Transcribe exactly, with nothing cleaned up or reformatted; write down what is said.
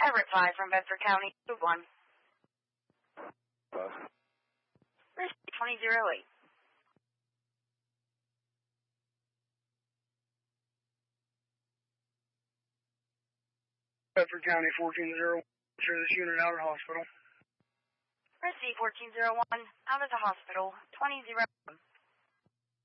Everett five from Bedford County, one. Bus. twenty zero eight. Bedford County fourteen zero one, sure this unit out of the hospital. Receive fourteen zero one, out of the hospital, twenty zero one.